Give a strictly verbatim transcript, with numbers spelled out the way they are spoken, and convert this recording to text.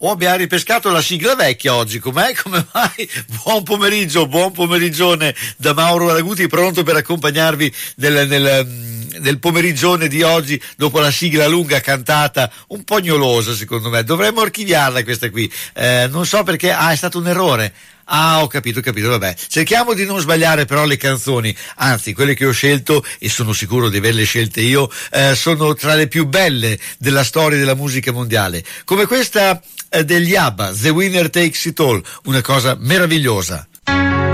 o abbiamo ripescato la sigla vecchia oggi, com'è? Come mai? Buon pomeriggio, buon pomerigione da Mauro Raguti, pronto per accompagnarvi nel, nel, nel pomerigione di oggi dopo la sigla lunga cantata, un po' gnolosa secondo me. Dovremmo archiviarla questa qui, eh, non so perché, ah è stato un errore. Ah, ho capito, ho capito, vabbè. Cerchiamo di non sbagliare però le canzoni, anzi, quelle che ho scelto, e sono sicuro di averle scelte io, eh, sono tra le più belle della storia della musica mondiale. Come questa eh, degli ABBA, The Winner Takes It All, una cosa meravigliosa.